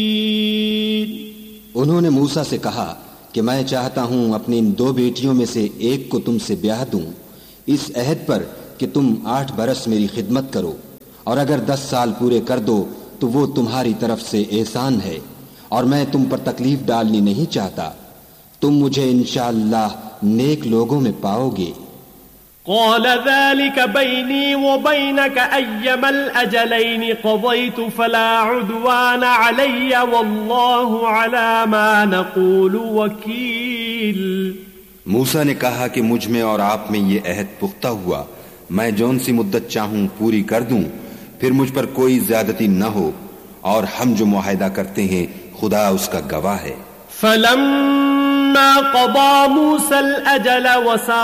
उन्होंने मूसा से कहा कि मैं चाहता हूं अपनी इन 2 बेटियों में से एक को तुमसे ब्याह दूं, इस अहद पर कि तुम 8 बरस मेरी खिदमत करो, और अगर 10 साल पूरे कर दो तो वो तुम्हारी तरफ से एहसान है, और मैं तुम पर तकलीफ डालनी नहीं चाहता। तुम मुझे इंशाअल्लाह नेक लोगों में पाओगे। قال ذلك بيني وبينك أيما الأجلين قضيت فلا عدوان علي والله على ما نقول वकील। मूसा ने कहा कि मुझ में और आप में ये अहद पुख्ता हुआ, मैं जौन सी मुद्दत चाहूं पूरी कर दूं, फिर मुझ पर कोई ज्यादती न हो, और हम जो मुआहिदा करते हैं खुदा उसका गवाह है। फलम्मा क़ज़ा मूसा अल-अजल